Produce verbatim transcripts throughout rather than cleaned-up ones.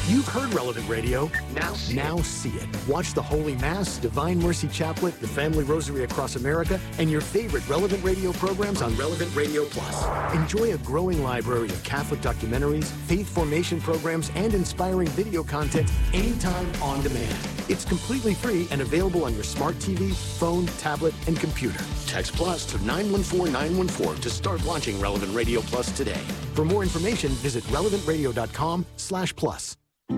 You've heard Relevant Radio. Now see Now it. see it. Watch the Holy Mass, Divine Mercy Chaplet, the Family Rosary Across America, and your favorite Relevant Radio programs on Relevant Radio Plus. Enjoy a growing library of Catholic documentaries, faith formation programs, and inspiring video content anytime on demand. It's completely free and available on your smart T V, phone, tablet, and computer. Text Plus to nine one four nine one four to start launching Relevant Radio Plus today. For more information, visit relevant radio dot com slash plus.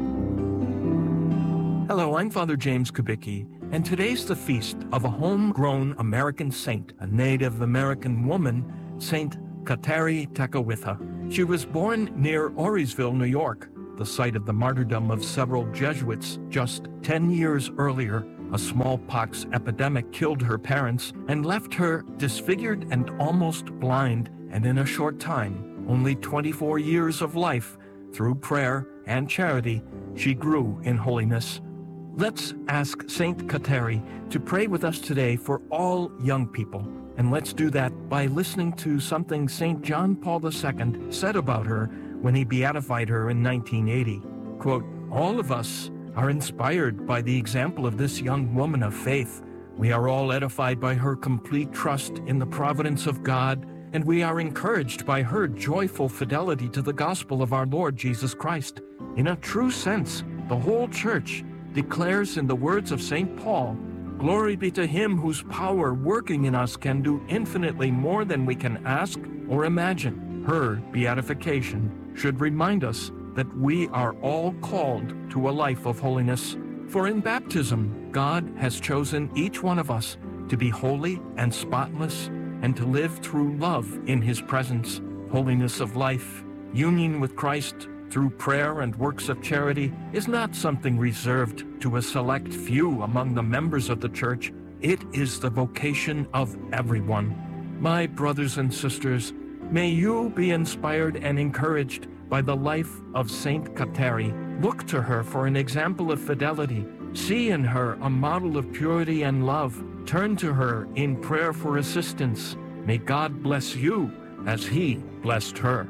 Hello, I'm Father James Kubicki, and today's the feast of a homegrown American saint, a Native American woman, Saint Kateri Tekakwitha. She was born near Orisville, New York, the site of the martyrdom of several Jesuits. Just ten years earlier, a smallpox epidemic killed her parents and left her disfigured and almost blind, and in a short time, only twenty-four years of life, through prayer and charity, she grew in holiness. Let's ask Saint Kateri to pray with us today for all young people. And let's do that by listening to something Saint John Paul the Second said about her when he beatified her in nineteen eighty. Quote, "All of us are inspired by the example of this young woman of faith. We are all edified by her complete trust in the providence of God, and we are encouraged by her joyful fidelity to the gospel of our Lord Jesus Christ. In a true sense, the whole church declares in the words of Saint Paul, 'Glory be to him whose power working in us can do infinitely more than we can ask or imagine.' Her beatification should remind us that we are all called to a life of holiness. For in baptism, God has chosen each one of us to be holy and spotless and to live through love in his presence, holiness of life. Union with Christ through prayer and works of charity is not something reserved to a select few among the members of the church. It is the vocation of everyone. My brothers and sisters, may you be inspired and encouraged by the life of Saint Kateri. Look to her for an example of fidelity. See in her a model of purity and love. Turn to her in prayer for assistance. May God bless you as he blessed her."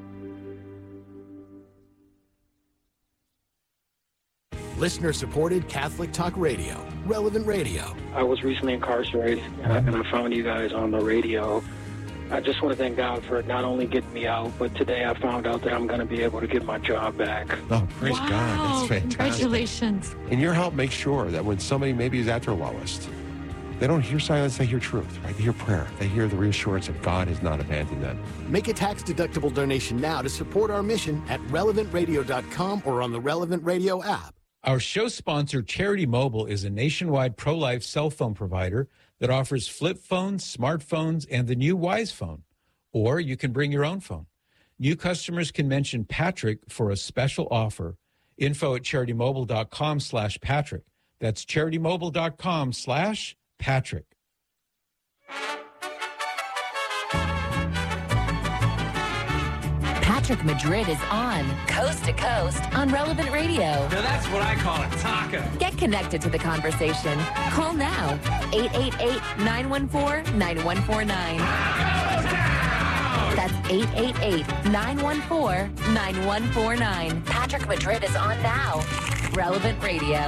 Listener-supported Catholic Talk Radio, Relevant Radio. I was recently incarcerated, and I, and I found you guys on the radio. I just want to thank God for not only getting me out, but today I found out that I'm going to be able to get my job back. Oh, praise wow. God. That's fantastic. Congratulations. And your help makes sure that when somebody maybe is at their lowest, they don't hear silence, they hear truth, right? They hear prayer. They hear the reassurance that God has not abandoned them. Make a tax-deductible donation now to support our mission at relevant radio dot com or on the Relevant Radio app. Our show sponsor, Charity Mobile, is a nationwide pro-life cell phone provider that offers flip phones, smartphones, and the new Wise Phone. Or you can bring your own phone. New customers can mention Patrick for a special offer. Info at charitymobile.com slash Patrick. That's charitymobile.com slash Patrick. Patrick Madrid is on Coast to Coast on Relevant Radio. Now that's what I call a taco. Get connected to the conversation. Call now, eight eight eight, nine one four, nine one four nine. That's eight eight eight, nine one four, nine one four nine. Patrick Madrid is on now. Relevant Radio.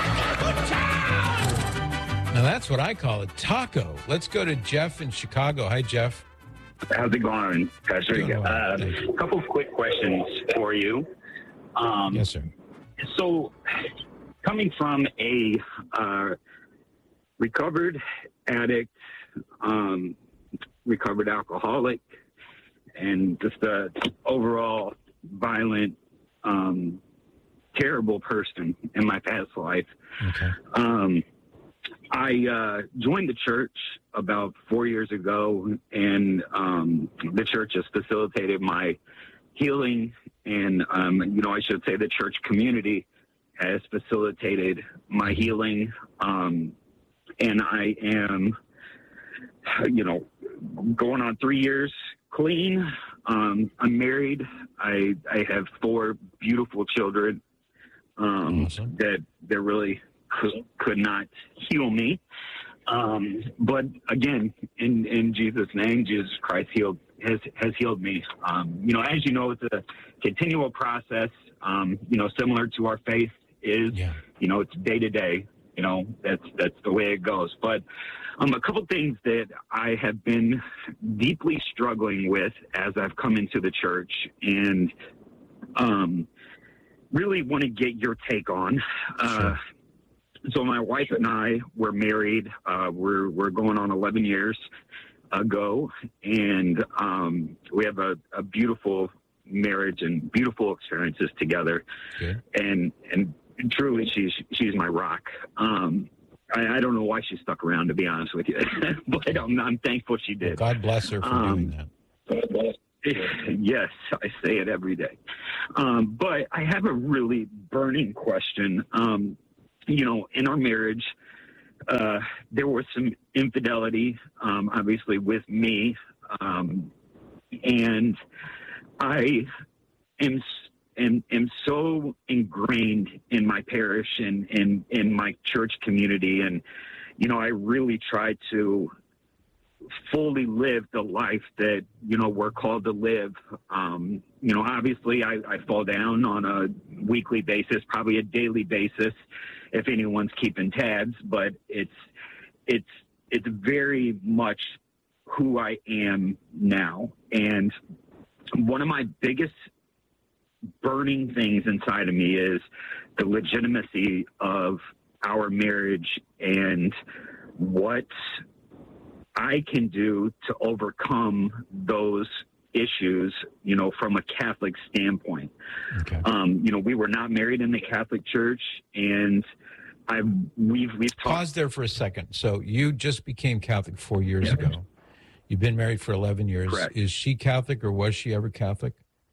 Now that's what I call a taco. Let's go to Jeff in Chicago. Hi, Jeff. How's it going, Pastor? A uh, couple of quick questions for you. Um, yes, sir. So, coming from a uh, recovered addict, um, recovered alcoholic, and just a overall violent, um, terrible person in my past life. Okay. Um, I uh, joined the church about four years ago, and um, the church has facilitated my healing. And, um, you know, I should say the church community has facilitated my healing. Um, and I am, you know, going on three years clean. Um, I'm married. I, I have four beautiful children um, awesome. that they're really could, could not heal me. Um, but again, in, in Jesus' name, Jesus Christ healed, has, has healed me. Um, you know, as you know, it's a continual process. um, you know, similar to our faith is, Yeah. you know, it's day to day. You know, that's that's the way it goes. But um, a couple things that I have been deeply struggling with as I've come into the church, and um, really want to get your take on. Uh, Sure. So my wife and I were married. Uh, we're we're going on eleven years ago, and um, we have a, a beautiful marriage and beautiful experiences together. Good. And and truly, she's she's my rock. Um, I, I don't know why she stuck around, to be honest with you, but I'm, I'm thankful she did. God bless her for Um, doing that. Yes, I say it every day. Um, but I have a really burning question. Um, you know, in our marriage, uh, there was some infidelity, um, obviously, with me. Um, and I am, am, am so ingrained in my parish and in, in my church community. And, you know, I really try to fully live the life that, you know, we're called to live. Um, you know, obviously I, I fall down on a weekly basis, probably a daily basis, if anyone's keeping tabs, but it's, it's, it's very much who I am now. And one of my biggest burning things inside of me is the legitimacy of our marriage and what I can do to overcome those issues, you know, from a Catholic standpoint. Okay. Um, you know, we were not married in the Catholic Church, and I've we've we've talked. Pause there for a second. So you just became Catholic four years Yeah. ago. You've been married for eleven years. Correct. Is she Catholic, or was she ever Catholic?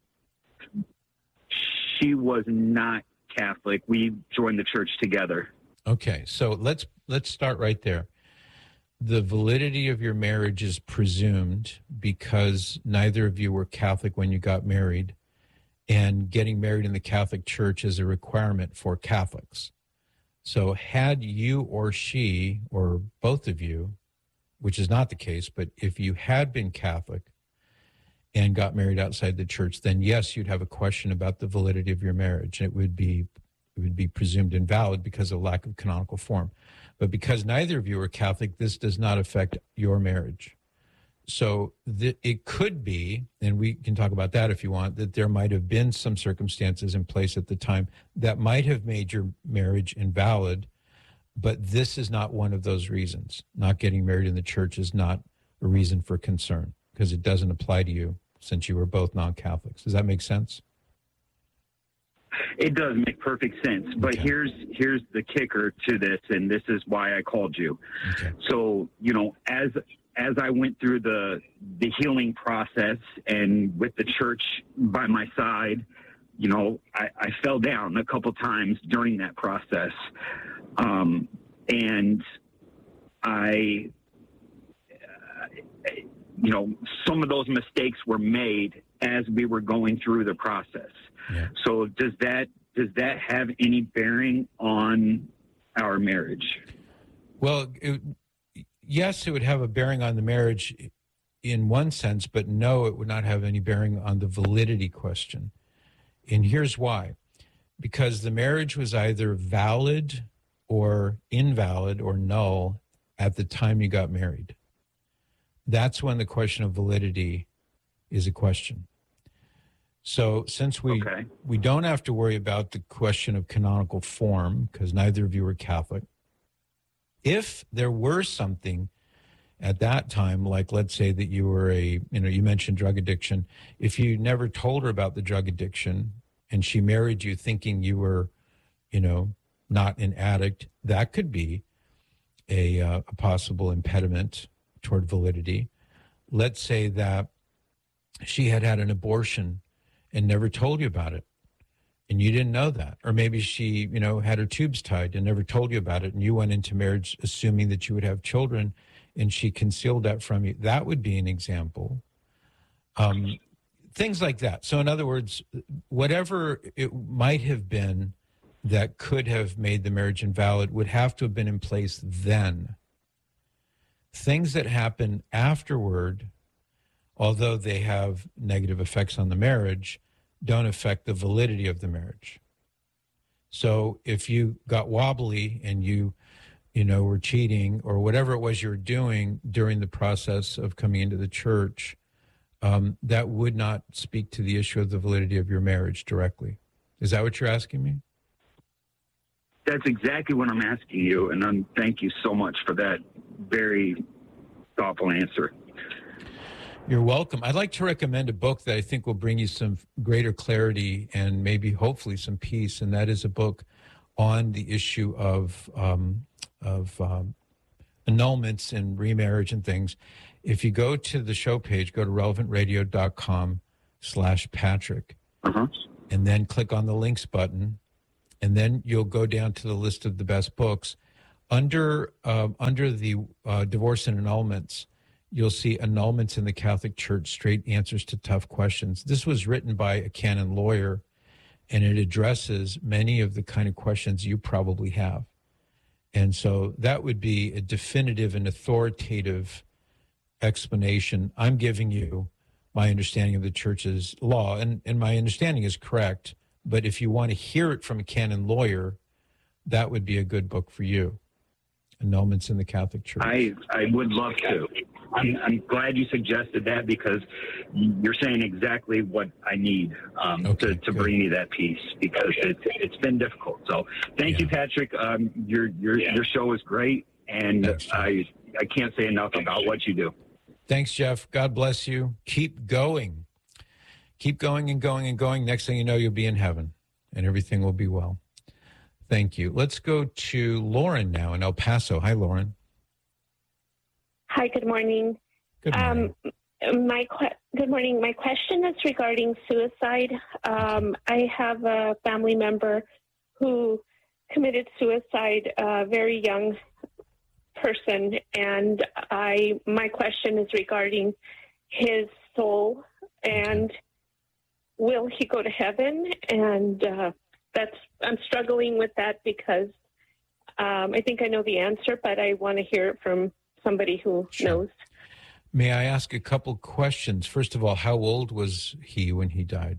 She was not Catholic. We joined the church together. Okay, so let's let's start right there. The validity of your marriage is presumed because neither of you were Catholic when you got married, and getting married in the Catholic Church is a requirement for Catholics. So had you or she, or both of you, which is not the case, but if you had been Catholic and got married outside the church, then yes, you'd have a question about the validity of your marriage. It would be it would be presumed invalid because of lack of canonical form. But because neither of you are Catholic, this does not affect your marriage. So the, it could be, and we can talk about that if you want, that there might have been some circumstances in place at the time that might have made your marriage invalid, but this is not one of those reasons. Not getting married in the church is not a reason for concern because it doesn't apply to you since you were both non-Catholics. Does that make sense? It does make perfect sense, but Okay. here's here's the kicker to this, and this is why I called you. Okay. So, you know, as as I went through the the healing process and with the church by my side, you know, I, I fell down a couple times during that process, um, and I, uh, you know, some of those mistakes were made as we were going through the process. Yeah. So does that does that have any bearing on our marriage? Well, it, yes, it would have a bearing on the marriage in one sense, but no, it would not have any bearing on the validity question. And here's why. Because the marriage was either valid or invalid or null at the time you got married. That's when the question of validity is a question. So since we Okay. we don't have to worry about the question of canonical form because neither of you are Catholic, if there were something at that time, like let's say that you were a, you know, you mentioned drug addiction, if you never told her about the drug addiction and she married you thinking you were, you know, not an addict, that could be a, uh, a possible impediment toward validity. Let's say that she had had an abortion and never told you about it, and you didn't know that. Or maybe she, you know, had her tubes tied and never told you about it, and you went into marriage assuming that you would have children, and she concealed that from you. That would be an example. Um, things like that. So in other words, whatever it might have been that could have made the marriage invalid would have to have been in place then. Things that happen afterward, although they have negative effects on the marriage, don't affect the validity of the marriage. So if you got wobbly and you, you know, were cheating or whatever it was you were doing during the process of coming into the church, um, that would not speak to the issue of the validity of your marriage directly. Is that what you're asking me? That's exactly what I'm asking you, and I'm, thank you so much for that very thoughtful answer. You're welcome. I'd like to recommend a book that I think will bring you some greater clarity and maybe hopefully some peace, and that is a book on the issue of um, of um, annulments and remarriage and things. If you go to the show page, go to relevant radio dot com slash Patrick, uh-huh. and then click on the links button, and then you'll go down to the list of the best books. Under uh, under the uh, divorce and annulments, you'll see Annulments in the Catholic Church, Straight Answers to Tough Questions. This was written by a canon lawyer, and it addresses many of the kind of questions you probably have. And so that would be a definitive and authoritative explanation. I'm giving you my understanding of the church's law, and, and my understanding is correct. But if you want to hear it from a canon lawyer, that would be a good book for you. Annulments in the Catholic Church. I, I would love to. I'm, I'm glad you suggested that because you're saying exactly what I need um, Okay, to, to good. bring me that peace because it, it's been difficult. So thank Yeah. you, Patrick. Um, your your your show is great, and Thanks, Jeff. I I can't say enough about what you do. Thanks, Jeff. God bless you. Keep going. Keep going and going and going. Next thing you know, you'll be in heaven and everything will be well. Thank you. Let's go to Lauren now in El Paso. Hi, Lauren. Hi, good morning. Good morning. Um, my que- good morning. My question is regarding suicide. Um, I have a family member who committed suicide, a very young person, and I. My question is regarding his soul and will he go to heaven? And uh, that's I'm struggling with that because um, I think I know the answer, but I want to hear it from somebody who Sure. knows. May I ask a couple questions? First of all, how old was he when he died?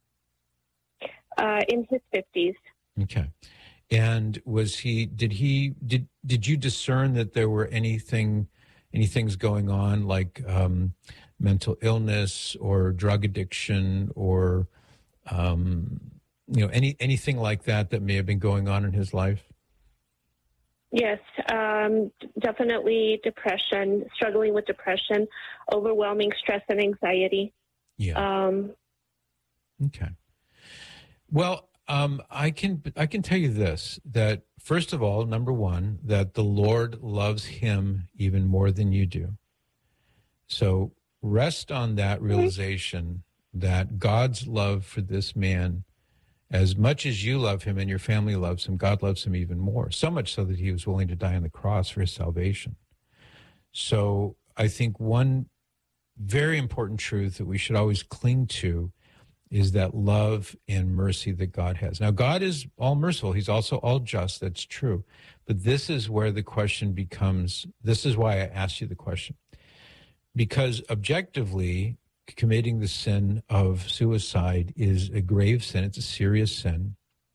Uh, in his fifties. Okay. And was he, did he, did, did you discern that there were anything, any things going on like um, mental illness or drug addiction or, um, you know, any, anything like that that may have been going on in his life? Yes, um, definitely depression, struggling with depression, overwhelming stress and anxiety. Yeah. Um, Okay. Well, um, I can I can tell you this, that first of all, number one, that the Lord loves him even more than you do. So rest on that realization that God's love for this man, as much as you love him and your family loves him, God loves him even more, so much so that he was willing to die on the cross for his salvation. So I think one very important truth that we should always cling to is that love and mercy that God has. Now, God is all merciful. He's also all just. That's true. But this is where the question becomes, this is why I asked you the question. Because objectively, committing the sin of suicide is a grave sin. It's a serious sin.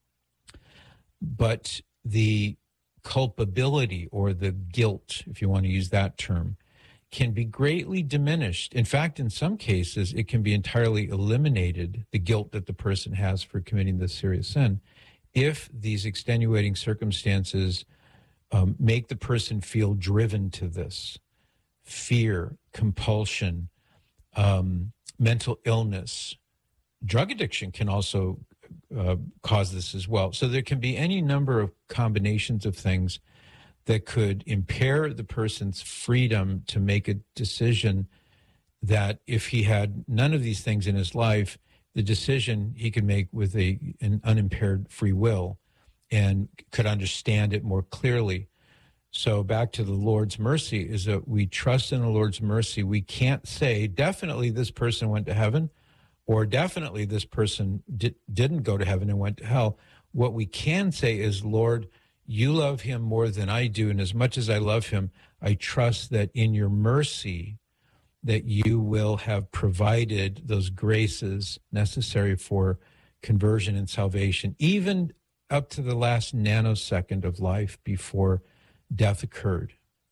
But the culpability or the guilt, if you want to use that term, can be greatly diminished. In fact, in some cases, it can be entirely eliminated, the guilt that the person has for committing this serious sin, if these extenuating circumstances um, make the person feel driven to this. Fear, compulsion, um, mental illness. Drug addiction can also uh, cause this as well. So there can be any number of combinations of things that could impair the person's freedom to make a decision that if he had none of these things in his life, the decision he could make with a, an unimpaired free will and could understand it more clearly. So back to the Lord's mercy is that we trust in the Lord's mercy. We can't say definitely this person went to heaven or definitely this person di- didn't go to heaven and went to hell. What we can say is, Lord, you love him more than I do. And as much as I love him, I trust that in your mercy, that you will have provided those graces necessary for conversion and salvation, even up to the last nanosecond of life before death occurred.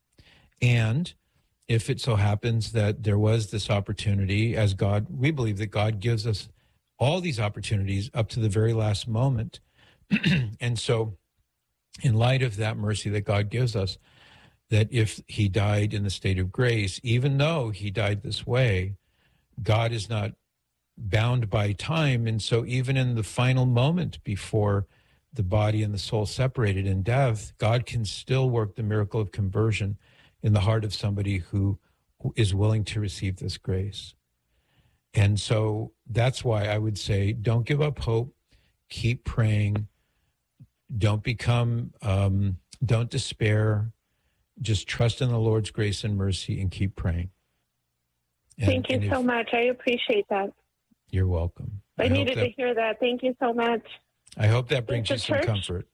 And if it so happens that there was this opportunity, as God, we believe that God gives us all these opportunities up to the very last moment. And so in light of that mercy that God gives us, that if he died in the state of grace, even though he died this way, God is not bound by time. And so even in the final moment before the body and the soul separated in death, God can still work the miracle of conversion in the heart of somebody who, who is willing to receive this grace. And so that's why I would say, don't give up hope, keep praying, don't become, um, don't despair, just trust in the Lord's grace and mercy and keep praying. And, Thank you so if, much. I appreciate that. You're welcome. I, I needed that, to hear that. Thank you so much. I hope that brings you some church, comfort.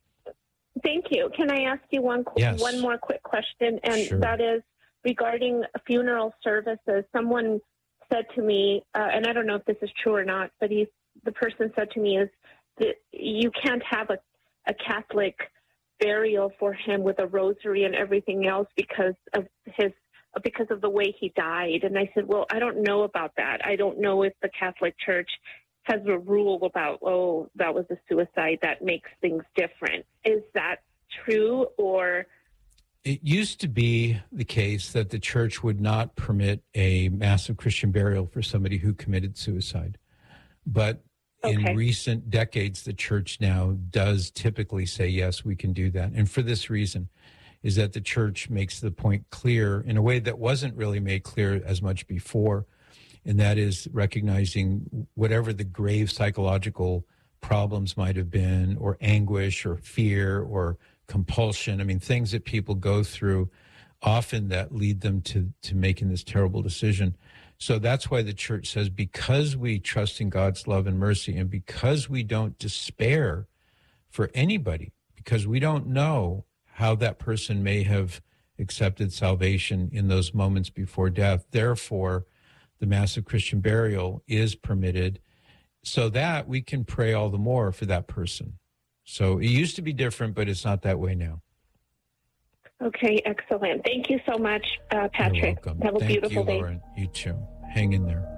Thank you. Can I ask you one yes. one more quick question? And sure. that is regarding funeral services. Someone said to me, uh, and I don't know if this is true or not, but he, the person said to me is that you can't have a, a Catholic burial for him with a rosary and everything else because of his because of the way he died. And I said, well, I don't know about that. I don't know if the Catholic Church has a rule about, oh, that was a suicide that makes things different. Is that true? Or it used to be the case that the church would not permit a massive Christian burial for somebody who committed suicide. But in okay. recent decades, the church now does typically say, yes, we can do that. And for this reason is that the church makes the point clear in a way that wasn't really made clear as much before. And that is recognizing whatever the grave psychological problems might have been, or anguish or fear or compulsion. I mean, things that people go through often that lead them to, to making this terrible decision. So that's why the church says, because we trust in God's love and mercy, and because we don't despair for anybody, because we don't know how that person may have accepted salvation in those moments before death, therefore, the massive Christian burial is permitted so that we can pray all the more for that person. So it used to be different, but it's not that way now. Okay, excellent. Thank you so much, uh, Patrick. You're welcome. Have a Thank beautiful you, day. Lauren. You too. Hang in there.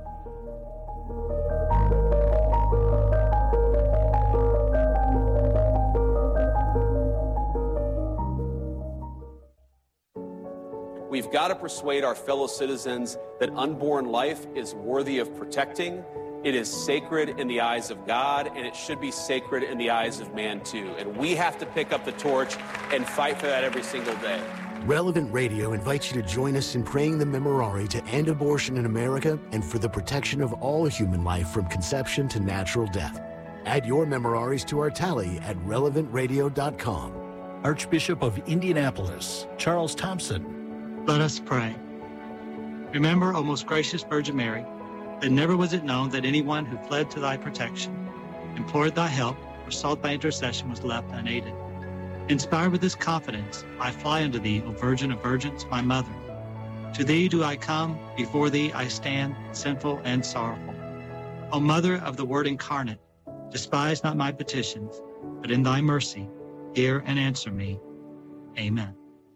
We've got to persuade our fellow citizens that unborn life is worthy of protecting. It is sacred in the eyes of God, and it should be sacred in the eyes of man, too. And we have to pick up the torch and fight for that every single day. Relevant Radio invites you to join us in praying the Memorare to end abortion in America and for the protection of all human life from conception to natural death. Add your Memoraries to our tally at relevant radio dot com. Archbishop of Indianapolis, Charles Thompson. Let us pray. Remember, O most gracious Virgin Mary, that never was it known that anyone who fled to thy protection, implored thy help, or sought thy intercession was left unaided. Inspired with this confidence, I fly unto thee, O Virgin of Virgins, my mother. To thee do I come, before thee I stand, sinful and sorrowful. O Mother of the Word incarnate, despise not my petitions, but in thy mercy, hear and answer me. Amen.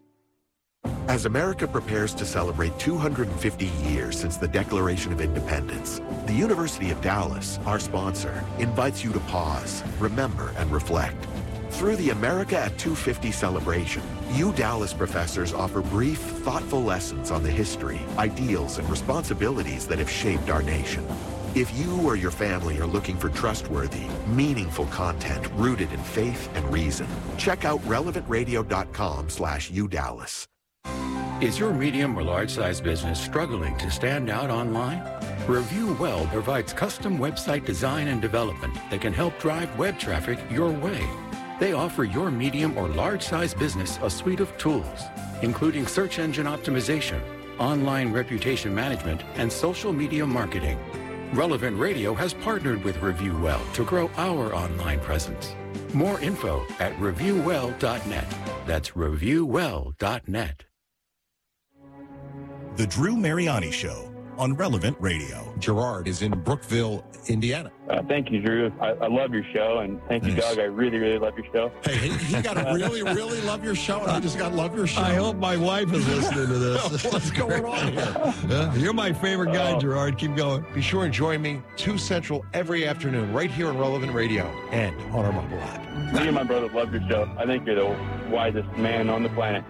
As America prepares to celebrate two hundred fifty years since the Declaration of Independence, the University of Dallas, our sponsor, invites you to pause, remember, and reflect. Through the America at two fifty celebration, you Dallas professors offer brief, thoughtful lessons on the history, ideals, and responsibilities that have shaped our nation. If you or your family are looking for trustworthy, meaningful content rooted in faith and reason, check out relevant radio dot com slash U Dallas. Is your medium or large-size business struggling to stand out online? Review Well provides custom website design and development that can help drive web traffic your way. They offer your medium or large-size business a suite of tools, including search engine optimization, online reputation management, and social media marketing. Relevant Radio has partnered with Review Well to grow our online presence. More info at review well dot net. That's review well dot net. The Drew Mariani Show on Relevant Radio. Gerard is in Brookville, Indiana. Uh, thank you, Drew. I, I love your show, and thank you, Nice. Doug. I really, really love your show. Hey, he, he got to really, really love your show, and I just got to love your show. I hope my wife is listening to this. What's going on here? Yeah, you're my favorite guy, Oh. Gerard. Keep going. Be sure and join me two Central every afternoon right here on Relevant Radio and on our mobile app. Me and my brother love your show. I think you're the wisest man on the planet.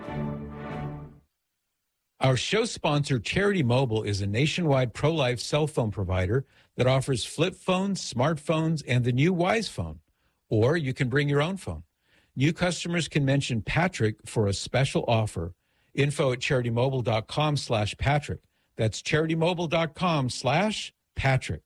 Our show sponsor, Charity Mobile, is a nationwide pro-life cell phone provider that offers flip phones, smartphones, and the new Wise phone. Or you can bring your own phone. New customers can mention Patrick for a special offer. Info at charitymobile.com slash Patrick. That's charitymobile.com slash Patrick.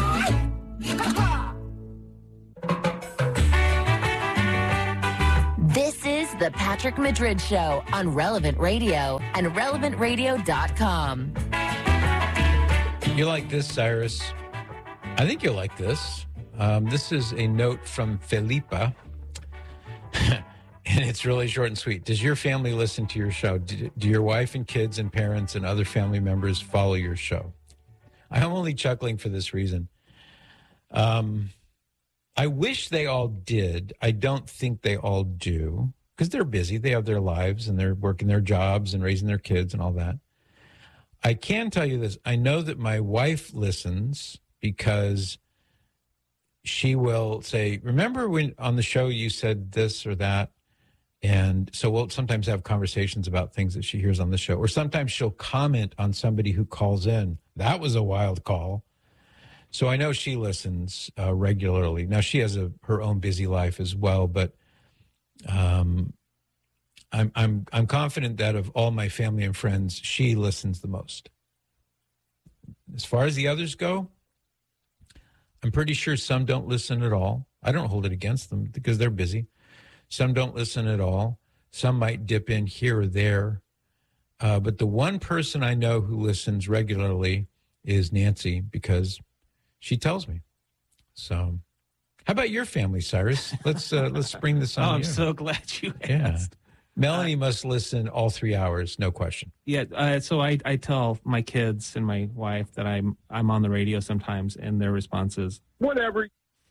This is the Patrick Madrid Show on Relevant Radio and relevant radio dot com. You like this, Cyrus? I think you'll like this. Um, this is a note from Felipa, and it's really short and sweet. Does your family listen to your show? Do, do your wife and kids and parents and other family members follow your show? I'm only chuckling for this reason. Um, I wish they all did. I don't think they all do because they're busy. They have their lives and they're working their jobs and raising their kids and all that. I can tell you this. I know that my wife listens because she will say, remember when on the show you said this or that? And so we'll sometimes have conversations about things that she hears on the show. Or sometimes she'll comment on somebody who calls in. That was a wild call. So I know she listens uh, regularly. Now, she has a, her own busy life as well, but um, I'm, I'm, I'm confident that of all my family and friends, she listens the most. As far as the others go, I'm pretty sure some don't listen at all. I don't hold it against them because they're busy. Some don't listen at all. Some might dip in here or there. Uh, but the one person I know who listens regularly is Nancy because she tells me. So how about your family, Cyrus? Let's uh, let's bring this on. Oh, I'm you. so glad you Yeah. asked. Melanie Uh, must listen all three hours, no question. Yeah, uh, so I, I tell my kids and my wife that I'm I'm on the radio sometimes, and their response is, Whatever.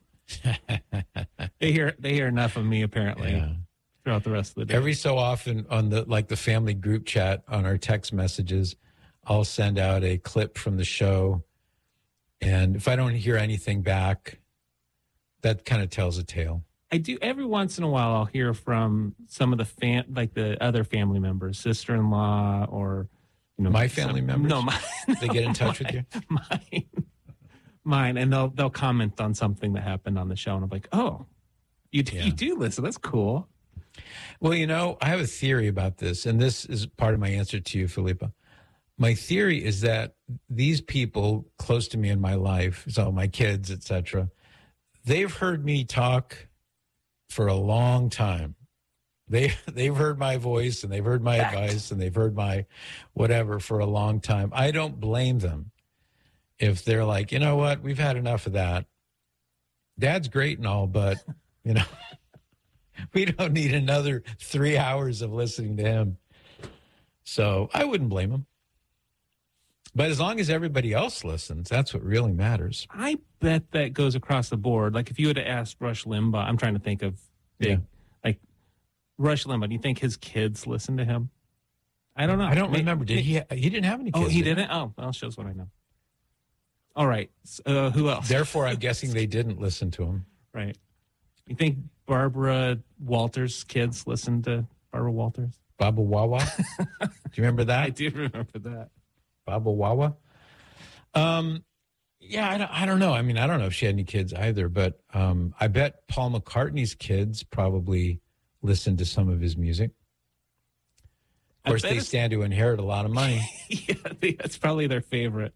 they hear they hear enough of me apparently Yeah. throughout the rest of the day. Every so often on the like the family group chat on our text messages, I'll send out a clip from the show. And if I don't hear anything back, that kind of tells a tale. I do every once in a while. I'll hear from some of the fam, like the other family members, sister-in-law, or you know, My family some- members? No, mine. They get in touch with you? Mine, mine, and they'll they'll comment on something that happened on the show, and I'm like, oh, you do, Yeah. you do listen. That's cool. Well, you know, I have a theory about this, and this is part of my answer to you, Felipa. My theory is that these people close to me in my life, so my kids, et cetera, they've heard me talk for a long time. They, they've heard my voice, and they've heard my Fact. advice, and they've heard my whatever for a long time. I don't blame them if they're like, you know what, we've had enough of that. Dad's great and all, but, you know, we don't need another three hours of listening to him. So I wouldn't blame him. But as long as everybody else listens, that's what really matters. I bet that goes across the board. Like if you would have asked Rush Limbaugh, I'm trying to think of big, Yeah. like Rush Limbaugh. Do you think his kids listen to him? I don't know. I don't May- remember. Did he? He didn't have any kids. Oh, he did didn't. Oh, well, shows what I know. All right. Uh, who else? Therefore, I'm guessing they didn't listen to him. Right. You think Barbara Walters' kids listen to Barbara Walters? Baba Wawa. Do you remember that? I do remember that. Baba Wawa. Um, yeah, I don't, I don't know. I mean, I don't know if she had any kids either, but um, I bet Paul McCartney's kids probably listened to some of his music. Of I course, bet they it's- stand to inherit a lot of money. Yeah, that's probably their favorite.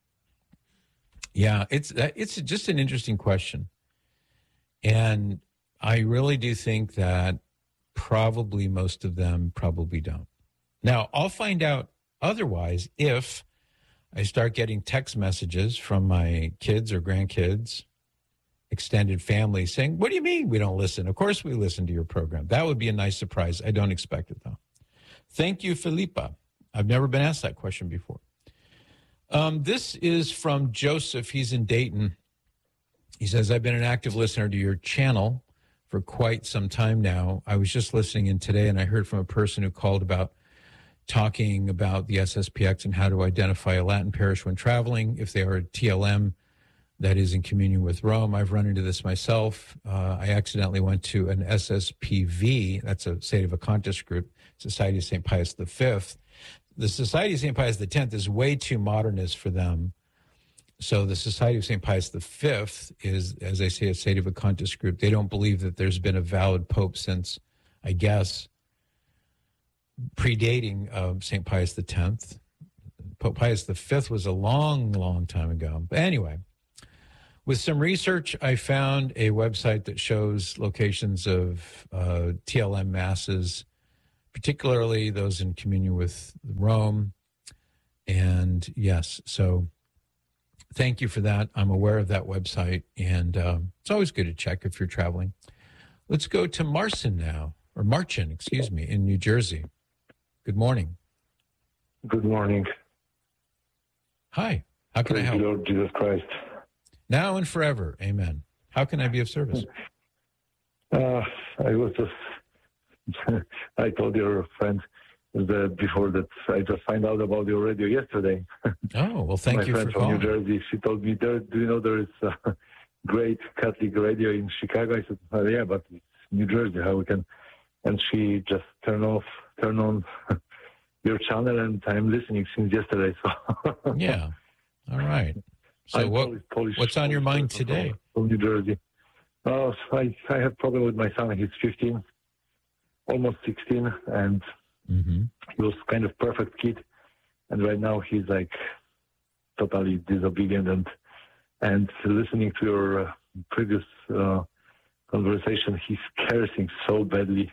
Yeah, it's it's just an interesting question. And I really do think that probably most of them probably don't. Now, I'll find out otherwise if I start getting text messages from my kids or grandkids, extended family saying, what do you mean we don't listen? Of course we listen to your program. That would be a nice surprise. I don't expect it, though. Thank you, Felipa. I've never been asked that question before. Um, this is from Joseph. He's in Dayton. He says, I've been an active listener to your channel for quite some time now. I was just listening in today, and I heard from a person who called about talking about the S S P X and how to identify a Latin parish when traveling, if they are a T L M that is in communion with Rome. I've run into this myself. Uh, I accidentally went to an S S P V, that's a Sedevacantist group, Society of Saint Pius the Fifth. The Society of Saint Pius the Tenth is way too modernist for them. So the Society of Saint Pius the Fifth is, as I say, a Sedevacantist group. They don't believe that there's been a valid pope since, I guess, predating uh, Saint Pius the Tenth. Pope Pius the Fifth was a long, long time ago. But anyway, with some research, I found a website that shows locations of uh, T L M masses, particularly those in communion with Rome. And yes, so thank you for that. I'm aware of that website, and um, it's always good to check if you're traveling. Let's go to Marcin now, or Marcin, excuse me, in New Jersey. Good morning. Good morning. Hi. How can Praise I help? Lord Jesus Christ. Now and forever. Amen. How can I be of service? Uh, I was just, I told your friend that before that I just found out about your radio yesterday. Oh, well, thank My you friend for from calling. New Jersey, she told me, there, do you know there is a great Catholic radio in Chicago? I said, oh, yeah, but it's New Jersey, how we can... And she just turned off, turned on your channel, and I'm listening since yesterday. So Yeah. All right. So I'm what, Polish, Polish, what's on your Polish mind person today? From, from New Jersey. Oh, so I, I have problem with my son. He's fifteen, almost sixteen, and mm-hmm. he was kind of perfect kid. And right now he's like totally disobedient. And and listening to your uh, previous uh, conversation, he's cursing so badly.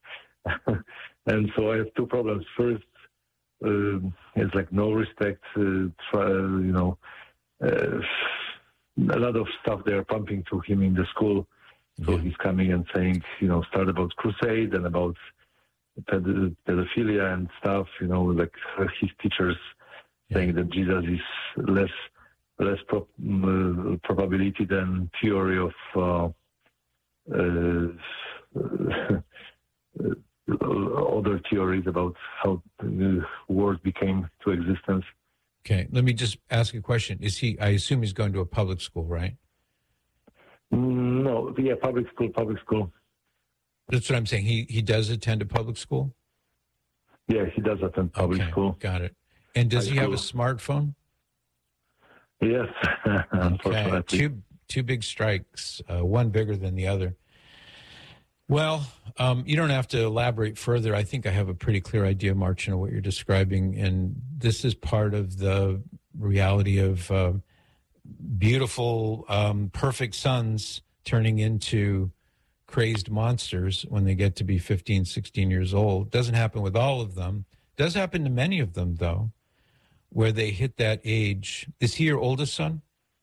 And so I have two problems. First, uh, it's like no respect, uh, try, you know, uh, a lot of stuff they are pumping to him in the school. So yeah. He's coming and saying, you know, start about crusade and about ped- pedophilia and stuff, you know, like his teachers yeah. saying that Jesus is less less pro- uh, probability than theory of uh, uh, other theories about how the world became to existence. Okay, let me just ask a question. Is he, I assume he's going to a public school, right? No, yeah, public school, public school. That's what I'm saying. He he does attend a public school? Yeah, he does attend public okay, school. Got it. And does High he school. have a smartphone? Yes, unfortunately. Okay, two, two big strikes, uh, one bigger than the other. Well, um, you don't have to elaborate further. I think I have a pretty clear idea, Marcin, of what you're describing. And this is part of the reality of uh, beautiful, um, perfect sons turning into crazed monsters when they get to be fifteen, sixteen years old. Doesn't happen with all of them. Does happen to many of them, though, where they hit that age. Is he your oldest son?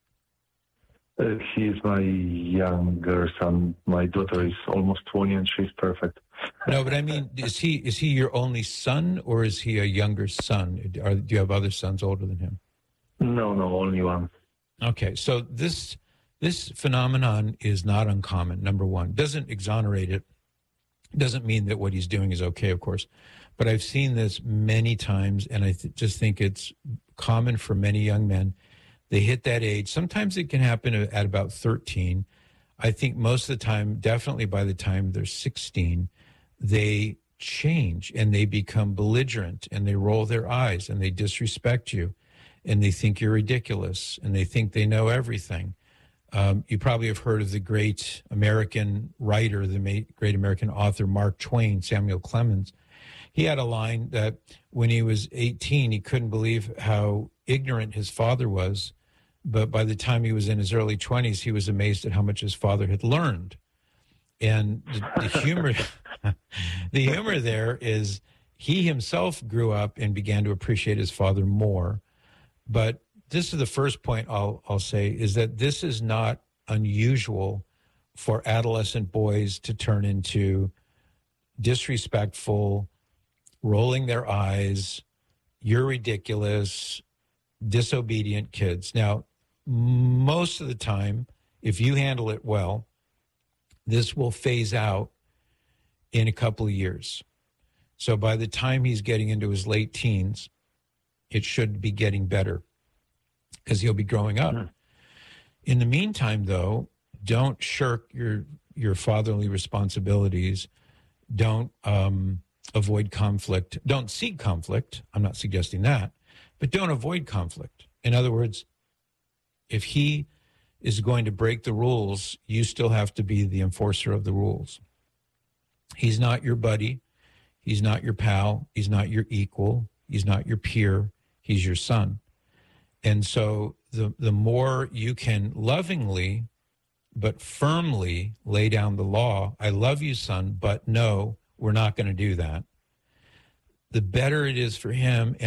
Uh, he's my younger son. My daughter is almost twenty, and she's perfect. No, but I mean, is he is he your only son, or is he a younger son? Are, do you have other sons older than him? No, no, only one. Okay, so this this phenomenon is not uncommon. Number one, doesn't exonerate it. Doesn't mean that what he's doing is okay, of course. But I've seen this many times, and I th- just think it's common for many young men. They hit that age. Sometimes it can happen at about thirteen. I think most of the time, definitely by the time they're sixteen, they change and they become belligerent and they roll their eyes and they disrespect you and they think you're ridiculous and they think they know everything. Um, you probably have heard of the great American writer, the ma- great American author, Mark Twain, Samuel Clemens. He had a line that when he was eighteen, he couldn't believe how ignorant his father was. But by the time he was in his early twenties, he was amazed at how much his father had learned. And the, the humor, the humor there is he himself grew up and began to appreciate his father more. But this is the first point I'll, I'll say, is that this is not unusual for adolescent boys to turn into disrespectful, rolling their eyes, you're ridiculous, disobedient kids. Now, most of the time, if you handle it well, this will phase out in a couple of years. So by the time he's getting into his late teens, it should be getting better because he'll be growing up. Mm. In the meantime, though, don't shirk your your fatherly responsibilities. Don't um, avoid conflict. Don't seek conflict. I'm not suggesting that. But don't avoid conflict. In other words, if he is going to break the rules, you still have to be the enforcer of the rules. He's not your buddy. He's not your pal. He's not your equal. He's not your peer. He's your son. And so the, the more you can lovingly but firmly lay down the law, I love you, son, but no, we're not going to do that, the better it is for him.